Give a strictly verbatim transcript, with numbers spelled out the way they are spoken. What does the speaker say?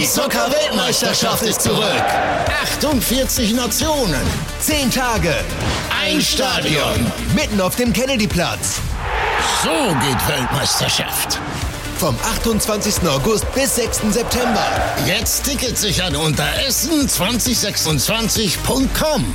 Die Zucker-Weltmeisterschaft ist zurück. achtundvierzig Nationen. zehn Tage. Ein Stadion. Mitten auf dem Kennedyplatz. So geht Weltmeisterschaft. Vom achtundzwanzigsten August bis sechsten September. Jetzt Tickets sichern unter essen zwanzig sechsundzwanzig punkt com.